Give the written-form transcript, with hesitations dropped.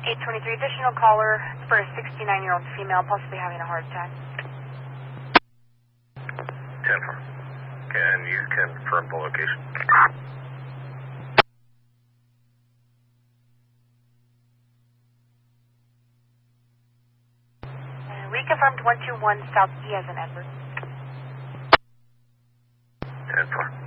823 additional caller for a 69-year-old female possibly having a heart attack. 10-4. Can you confirm the location? We confirmed 121 South E as in Edward. 10-4.